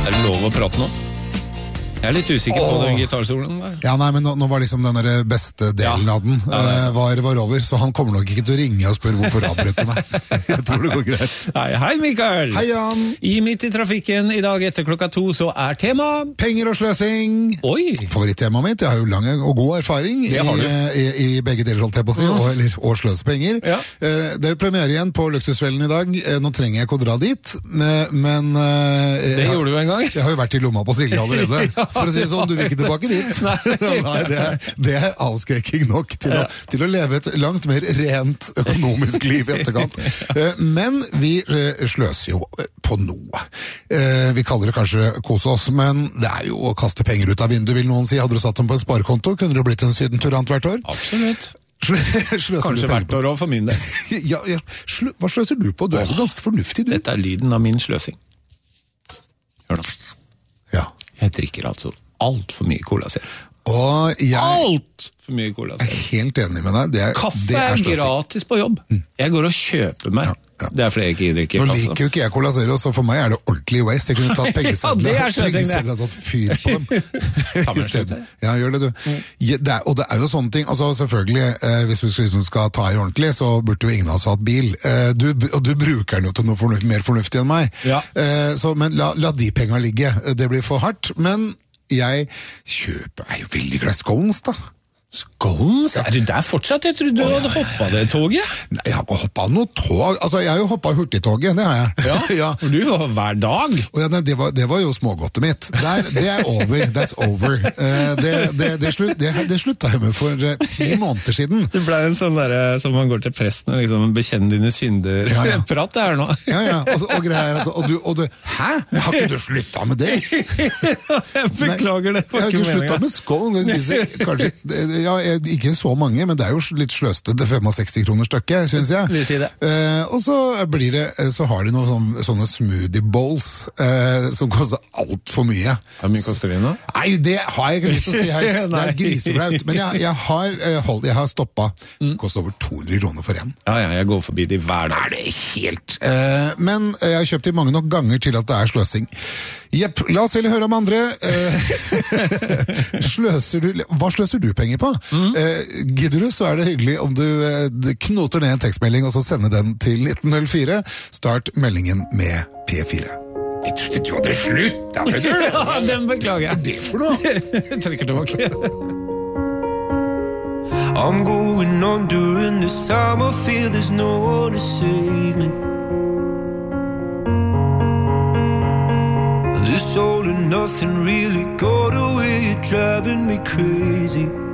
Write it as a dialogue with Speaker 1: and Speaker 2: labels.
Speaker 1: det lov å prate nå? Jeg litt usikker på den gitarsolen der.
Speaker 2: Ja, nei, men nå var liksom den der beste delen av den var over, så han kommer nok ikke til å ringe og spørre hvorfor avbrøt du meg. Jeg tror det går greit.
Speaker 1: Hei Mikael!
Speaker 2: Hei Jan!
Speaker 1: I Midt i trafikken i dag etter 2 så tema...
Speaker 2: Penger og sløsing!
Speaker 1: Oi!
Speaker 2: Favorittemaet mitt, jeg har jo lang og god erfaring i begge deler, holdt jeg på å si, og sløse penger. Ja. Det er jo premiere igjen på Luksusfellen i dag. Nå trenger jeg ikke å dra dit, men...
Speaker 1: det gjorde du en gang.
Speaker 2: Jeg har jo vært i lomma på Silje allerede. Ja. For å si det sånn, du vil ikke tilbake dit. Nei, det er avskrekking nok til å leve et langt mer rent økonomisk liv i etterkant. Men vi sløser jo på noe. Vi kaller det kanskje kose oss, men det er jo å kaste penger ut av vinduet, vil noen si. Hadde du satt dem på en sparekonto, kunne det blitt en sydenturant hvert år?
Speaker 1: Absolutt. Kanskje hvert år også for min del.
Speaker 2: Hva sløser du på? Du er jo ganske fornuftig, du.
Speaker 1: Dette er lyden av min sløsing. Hør nå.
Speaker 2: Ja.
Speaker 1: Jeg drikker altså alt for mye Cola Zero. Alt for mye Cola Zero.
Speaker 2: Jeg er helt enig med deg.
Speaker 1: Kaffe er gratis på jobb. Jeg går og kjøper meg. Ja. Det er fordi jeg ikke drikker kaffe.
Speaker 2: Nå liker jo ikke jeg Cola Zero, så for meg er det ordentlig waste. Jeg kunne tatt pengesedler og satt fyr på dem. I stedet. Ja, gjør det du. Og det er jo sånne ting, altså selvfølgelig, hvis vi liksom skal ta i ordentlig, så burde jo ingen av oss ha hatt bil. Og du bruker den jo til noe mer fornuftig enn meg. Ja. Men la de pengene ligge. Det blir for hardt, men jeg er jo veldig glad scones da.
Speaker 1: Scones? Ja. Er du der fortsatt? Jeg trodde du hadde hoppet det toget.
Speaker 2: Nei, jeg har ikke hoppet noe tog. Altså, jeg har jo hoppet hurtigtoget, det har jeg.
Speaker 1: Ja, og du var hver dag.
Speaker 2: Det var jo smågodtet mitt. Det er over. That's over. Det sluttet jeg med for 10 måneder siden.
Speaker 1: Det ble en sånn der, som man går til presten og liksom bekjenn dine synder. Ja. Prat det her nå.
Speaker 2: Ja. Og greier, altså, og du, hæ? Har ikke du sluttet med det?
Speaker 1: Jeg beklager det.
Speaker 2: Jeg har ikke sluttet med scones. Jeg spiser kanskje... ikke så mange, men det er jo litt sløste til 65 kroner stykket, synes jeg.
Speaker 1: Vi sier det.
Speaker 2: Og så har de noen sånne smoothie bowls som koster alt for mye.
Speaker 1: Hvor mye koster de nå?
Speaker 2: Nei, det har jeg ikke lyst til å si her. Det er griseblaut. Men jeg har stoppet. Det koster over 200 kroner for en.
Speaker 1: Ja, jeg går forbi de hver dag.
Speaker 2: Er det helt? Men jeg har kjøpt de mange nok ganger til at det er sløsing. Jepp, la oss heller høre om andre. Hva sløser du penger på? Gidder du, så er det hyggelig om du knoter ned en tekstmelding og så sender den til 1904. Start meldingen med P4. Jeg trodde du hadde slutt.
Speaker 1: Ja, den beklager jeg.
Speaker 2: Hva er det for noe?
Speaker 1: Jeg trekker tilbake.
Speaker 3: I'm going on during this time. I feel there's no one to save me. This all and nothing really got away. You're driving me crazy.